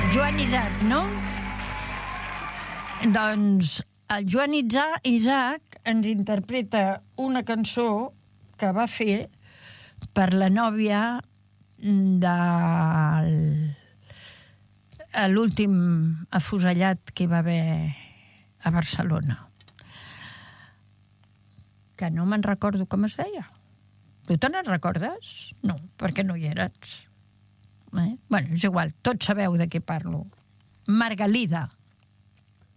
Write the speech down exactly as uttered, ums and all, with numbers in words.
Joan Isaac, no? Doncs el Joan Isaac, Isaac ens interpreta una cançó que va fer per la nòvia de l'últim afusellat que hi va haver a Barcelona. Que no me'n recordo com es deia. Tu te n'en recordes? No, perquè no hi eres. Eh? Bueno, és igual, tots sabeu de què parlo. Margalida.